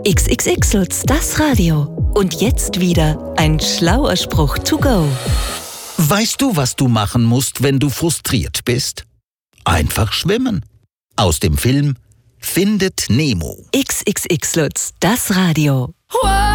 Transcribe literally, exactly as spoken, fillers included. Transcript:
X X X Lutz, das Radio. Und jetzt wieder ein schlauer Spruch to go. Weißt du, was du machen musst, wenn du frustriert bist? Einfach schwimmen. Aus dem Film Findet Nemo. X X X Lutz, das Radio.